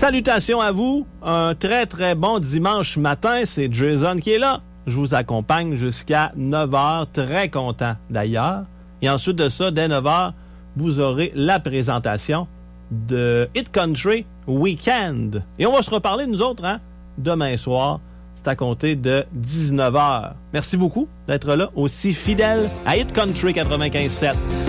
Salutations à vous. Un très, très bon dimanche matin. C'est Jason qui est là. Je vous accompagne jusqu'à 9h. Très content d'ailleurs. Et ensuite de ça, dès 9h, vous aurez la présentation de Hit Country Weekend. Et on va se reparler, nous autres, demain soir. C'est à compter de 19h. Merci beaucoup d'être là, aussi fidèle à Hit Country 95.7.